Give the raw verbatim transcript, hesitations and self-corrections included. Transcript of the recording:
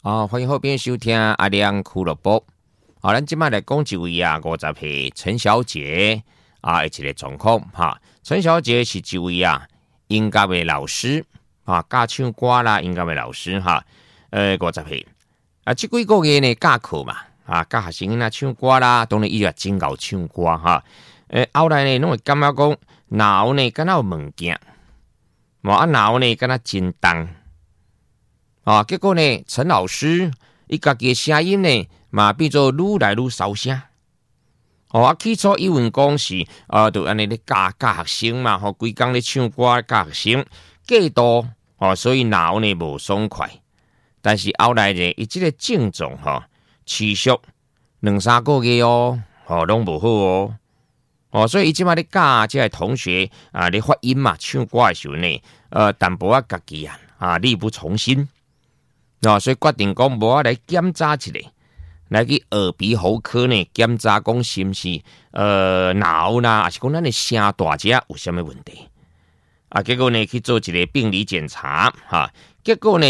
啊，欢迎后边收听阿亮俱乐部。好，咱今麦来讲一位啊，五十岁陈小姐啊，一个状况哈。陈小姐是一位啊，音乐的老师啊，教唱歌啦，音乐的老师哈。呃，五十岁啊，这几个月呢教课嘛，啊，教学生啊唱歌啦，当然伊也真够唱歌哈。呃，后来呢，拢会感觉讲，脑呢敢若有物件，无啊脑呢敢若真重。啊，结果呢，陈老师伊家己的声音呢，嘛变做愈来愈烧声。哦，啊，起初以为讲是啊，就安尼咧教教学生嘛，吼，规工咧唱歌教学生，过度哦，所以脑呢无爽快。但是后来呢，伊即个症状吼，持续两三个月哦，吼，拢无好哦。哦，所以伊即摆咧教即个同学啊，咧发音嘛，唱歌的时候呢，呃，淡薄仔家己啊，啊，力不从心。哦，所以决定讲无啊来检查一下，来去耳鼻喉科呢检查讲是毋是呃脑啦，还是讲咱的声大只有啥物问题？啊，结果呢去做一个病理检查，哈，结果呢。